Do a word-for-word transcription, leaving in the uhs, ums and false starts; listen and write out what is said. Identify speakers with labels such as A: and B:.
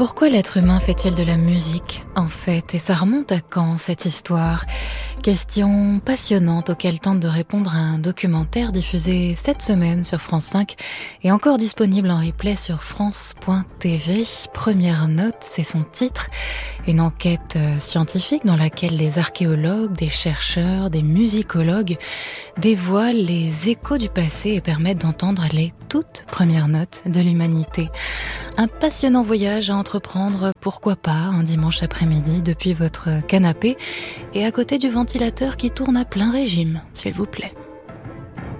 A: Pourquoi l'être humain fait-il de la musique, en fait? Et ça remonte à quand, cette histoire? Question passionnante auquel tente de répondre un documentaire diffusé cette semaine sur France cinq et encore disponible en replay sur France point T V. Première note, c'est son titre. Une enquête scientifique dans laquelle des archéologues, des chercheurs, des musicologues dévoilent les échos du passé et permettent d'entendre les toutes premières notes de l'humanité. Un passionnant voyage à entreprendre, pourquoi pas, un dimanche après-midi depuis votre canapé et à côté du ventilateur qui tourne à plein régime, s'il vous plaît.